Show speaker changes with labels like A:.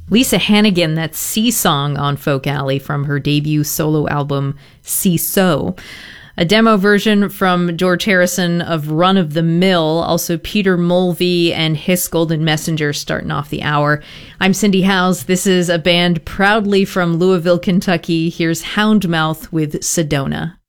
A: Lisa Hannigan, that's Sea Song on Folk Alley from her debut solo album, See So. A demo version from George Harrison of Run of the Mill, also Peter Mulvey and His Golden Messenger starting off the hour. I'm Cindy Howes. This is a band proudly from Louisville, Kentucky. Here's Houndmouth with Sedona.